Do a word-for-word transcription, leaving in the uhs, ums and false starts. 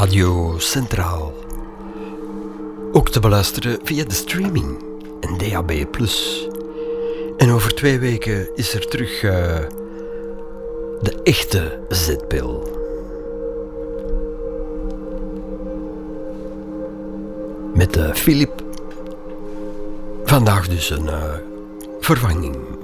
Radio Centraal. Ook te beluisteren via de streaming en D A B plus. En over twee weken is er terug uh, de echte zetpil. Met uh, Philip. Vandaag dus een uh, vervanging.